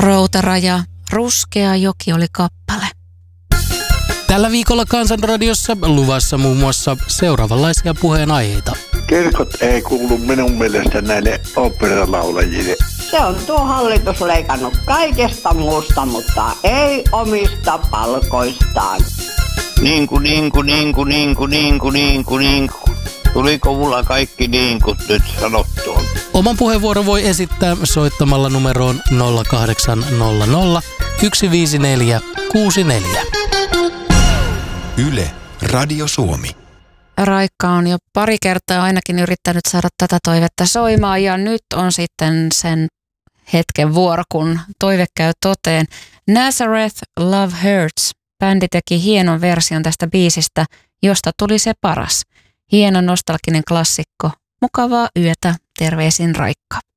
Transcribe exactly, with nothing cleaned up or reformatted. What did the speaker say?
Routaraja, Ruskea joki oli kappale. Tällä viikolla Kansanradiossa luvassa muun muassa seuraavanlaisia puheenaiheita. Kirkot ei kuulu minun mielestä näille oopperalaulajille. Se on tuo hallitus leikannut kaikesta muusta, mutta ei omista palkoistaan. Niinku, niinku, niinku, niinku, niinku, niinku, niinku. Tuliko mulla kaikki niinkut nyt sanottua? Oman puheenvuoron voi esittää soittamalla numeroon nolla kahdeksan nolla nolla yksi viisi neljä kuusi neljä. Yle, Radio Suomi. Raikka on jo pari kertaa ainakin yrittänyt saada tätä toivetta soimaan ja nyt on sitten sen hetken vuoro, kun toive käy toteen. Nazareth Love Hurts. Bändi teki hienon version tästä biisistä, josta tuli se paras. Hieno nostalginen klassikko. Mukavaa yötä. Terveisin Raikka.